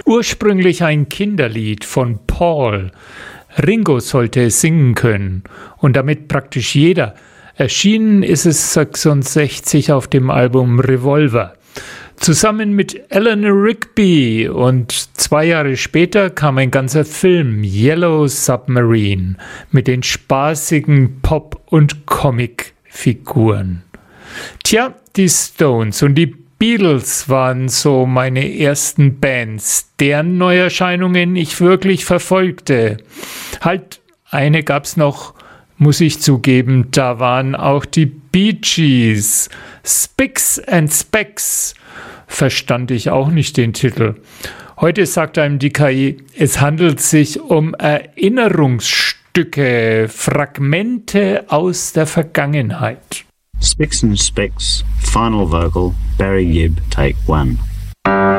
Ursprünglich ein Kinderlied von Paul. Ringo sollte es singen können und damit praktisch jeder. Erschienen ist es 1966 auf dem Album Revolver. Zusammen mit Eleanor Rigby und 2 Jahre später kam ein ganzer Film, Yellow Submarine, mit den spaßigen Pop- und Comicfiguren. Tja, die Stones und die Beatles waren so meine ersten Bands, deren Neuerscheinungen ich wirklich verfolgte. Halt, eine gab's noch, muss ich zugeben, da waren auch die Bee Gees. Spicks and Specks, verstand ich auch nicht den Titel. Heute sagt einem die KI, es handelt sich um Erinnerungsstücke, Fragmente aus der Vergangenheit. Spicks and Specks, final vocal, Barry Gibb, take 1.